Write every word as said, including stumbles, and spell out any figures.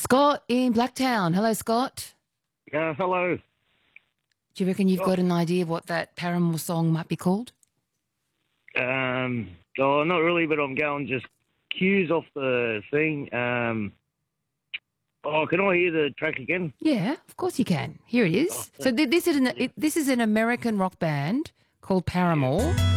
Scott in Blacktown. Hello, Scott. Uh, hello. Do you reckon you've Oh, got an idea of what that Paramore song might be called? um, oh, not really, but I'm going just cues off the thing. Um, oh, can I hear the track again? Yeah, of course you can. Here it Oh, is. So th- this is an it, this is an American rock band called Paramore.